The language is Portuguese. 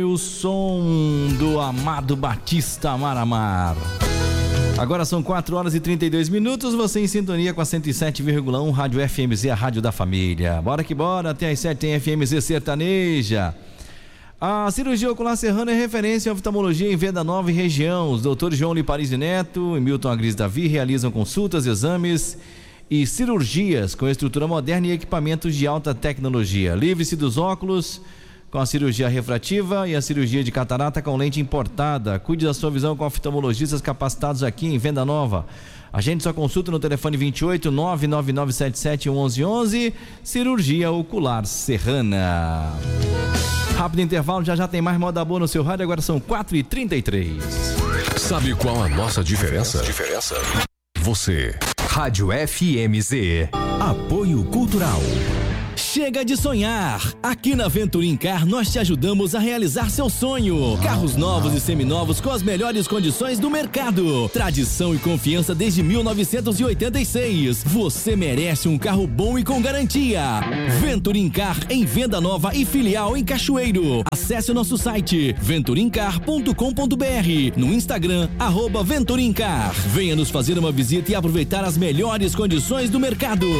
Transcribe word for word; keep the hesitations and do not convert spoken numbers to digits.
o som do Amado Batista Maramar. Agora são quatro horas e trinta e dois minutos, você em sintonia com a cento e sete vírgula um Rádio F M Z, a rádio da família. Bora que bora, até às sete tem F M Z Sertaneja. A cirurgia ocular Serrana é referência em oftalmologia em Venda Nova e região. Os doutores João Liparis Neto e Milton Agris Davi realizam consultas, exames e cirurgias com estrutura moderna e equipamentos de alta tecnologia. Livre-se dos óculos com a cirurgia refrativa e a cirurgia de catarata com lente importada. Cuide da sua visão com oftalmologistas capacitados aqui em Venda Nova. Agende sua consulta no telefone vinte e oito, nove nove nove sete sete, onze onze. Cirurgia ocular Serrana. Rápido intervalo, já já tem mais moda boa no seu rádio. Agora são quatro e trinta e três. Sabe qual a nossa diferença? Diferença? Você. Rádio F M Z. Apoio Cultural. Chega de sonhar! Aqui na Venturim Car nós te ajudamos a realizar seu sonho. Carros novos e seminovos com as melhores condições do mercado. Tradição e confiança desde mil novecentos e oitenta e seis. Você merece um carro bom e com garantia. Venturim Car em Venda Nova e filial em Cachoeiro. Acesse o nosso site venturim car ponto com ponto br, no Instagram arroba Venturim Car. Venha nos fazer uma visita e aproveitar as melhores condições do mercado.